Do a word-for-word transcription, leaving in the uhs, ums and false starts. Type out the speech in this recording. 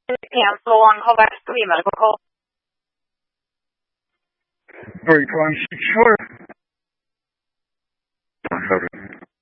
cancel on callback to be a medical call. Are you calling six four?